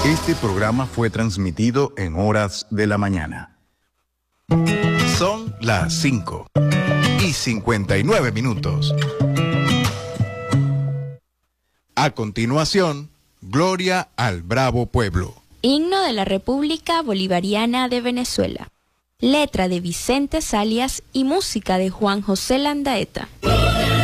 Este programa fue transmitido en horas de la mañana. Son las 5:59. A continuación, Gloria al Bravo Pueblo. Himno de la República Bolivariana de Venezuela. Letra de Vicente Salias y música de Juan José Landaeta.